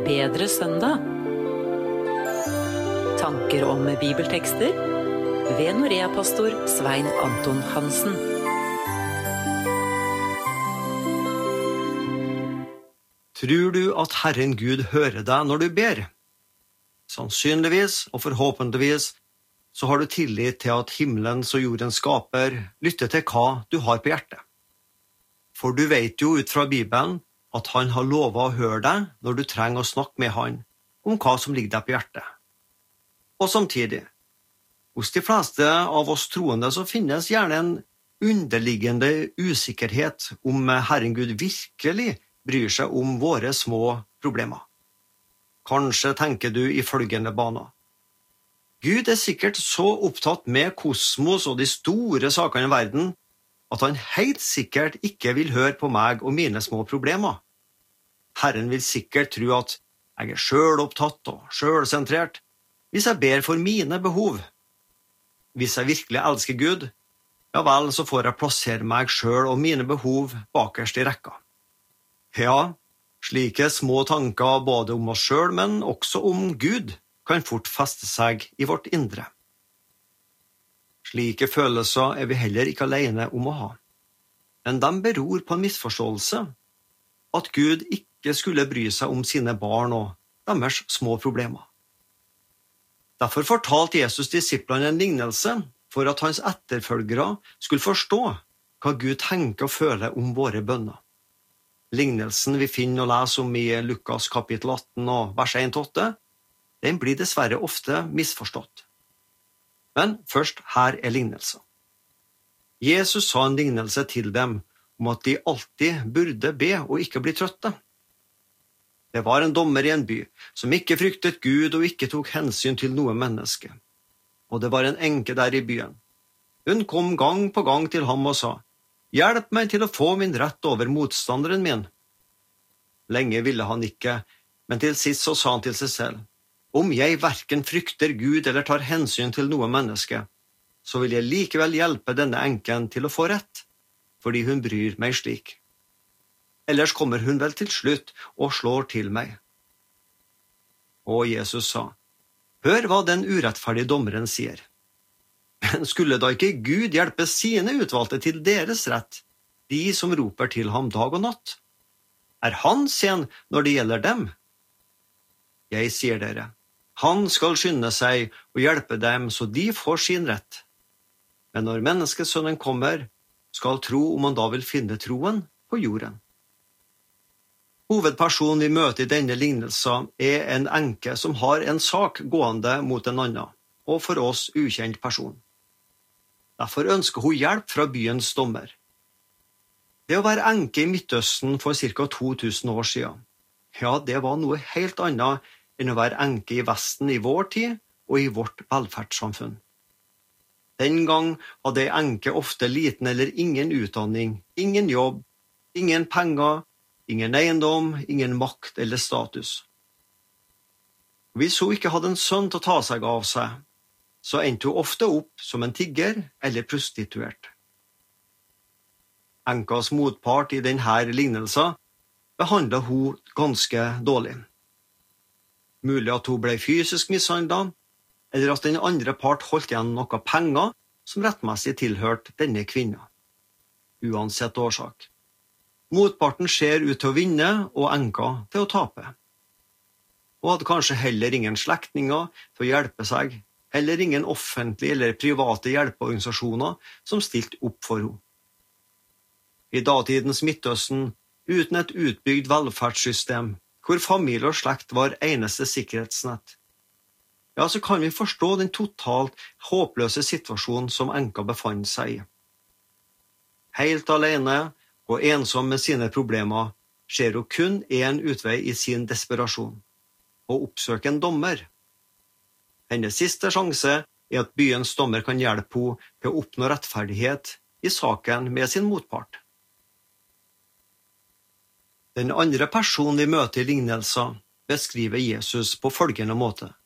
Bedre søndag. Tanker om bibeltekster ved Norea-pastor Svein Anton Hansen. Tror du at Herren Gud hører deg når du ber? Sannsynligvis og forhåpentligvis så har du tillit til at himmelens og jordens skaper lytter til hva du har på hjertet. For du vet jo ut fra Bibelen at han har lovet å høre deg når du trenger å snakke med han om hva som ligger deg på hjertet. Og samtidig, hos de fleste av oss troende så finnes gjerne en underliggende usikkerhet om Herren Gud virkelig bryr seg om våre små problemer. Kanskje tenker du i følgende baner. Gud er sikkert så opptatt med kosmos og de store sakene i verden, at han helt sikkert ikke vil høre på meg og mine små problemer. Herren vil sikkert tro at jeg er selvopptatt og selvsentrert, hvis jeg ber for mine behov. Hvis jeg virkelig elsker Gud, ja vel, så får jeg plassere meg selv og mine behov bakerst i rekka. Ja, slike små tanker både om oss selv, men også om Gud, kan fort feste seg i vårt indre. Slike følelser er vi heller ikke alene om å ha. Men de beror på en misforståelse, at Gud ikke skulle bry seg om sine barn og deres små problemer. Derfor fortalte Jesus disiplene en lignelse for at hans etterfølgere skulle forstå hva Gud tenker og føler om våre bønner. Lignelsen vi finner og leser om i Lukas kapittel 18 og vers 1-8, den blir dessverre ofte misforstått. Men først her er lignelsen. Jesus sa en lignelse til dem om at de alltid burde be og ikke bli trøtte. Det var en dommer i en by som ikke fryktet Gud og ikke tok hensyn til noe menneske. Og det var en enke der i byen. Hun kom gang på gang til ham og sa, «Hjelp meg til å få min rett over motstanderen min.» Lenge ville han ikke, men til sist så sa han til seg selv, «Om jeg hverken frykter Gud eller tar hensyn til noe menneske, så vil jeg likevel hjelpe denne enken til å få rett, fordi hun bryr meg slik. Ellers kommer hun vel til slutt og slår til meg.» Og Jesus sa, «Hør hva den urettferdige dommeren sier. Men skulle da ikke Gud hjelpe sine utvalgte til deres rett, de som roper til ham dag og natt? Er han sen når det gjelder dem? Jeg sier dere, han skal skynde seg og hjelpe dem så de får sin rett. Men når menneskesønnen kommer, skal tro om han da vil finne troen på jorden.» Hovedpersonen vi møter i denne lignelsen er en enke som har en sak gående mot en annen, og for oss ukjent person. Derfor ønsker hun hjelp fra byens dommer. Det å være enke i Midtøsten for ca. 2000 år siden, ja, det var noe helt annet enn å være enke i Vesten i vår tid og i vårt velferdssamfunn. Den gang hadde ei enke ofte liten eller ingen utdanning, ingen jobb, ingen penger, ingen eiendom, ingen makt eller status. Hvis hun ikke hadde en sønn til å ta seg av seg, så endte hun ofte opp som en tigger eller prostituert. Enkas motpart i denne lignelsen behandlet hun ganske dårlig. Mulig at hun ble fysisk mishandlet, eller at den andre part holdt igjen noe penger som rettmessig tilhørte denne kvinnen. Uansett årsak. Motparten ser ut til å vinne og enka til å tape. Hun hadde kanskje heller ingen slektninger til å hjelpe seg, heller ingen offentlige eller private hjelpeorganisasjoner som stilte opp for henne. I datidens Midtøsten, uten et utbygd velferdssystem, hvor familie og slekt var eneste sikkerhetsnett, ja, så kan vi forstå den totalt håpløse situasjonen som enka befant seg i. Helt alene og ensom med sine problemer, ser hun kun en utvei i sin desperasjon, å oppsøke en dommer. Hennes siste sjanse er at byens dommer kan hjelpe henne til å oppnå rettferdighet i saken med sin motpart. Den andre personen vi møter i lignelsen beskriver Jesus på følgende måte.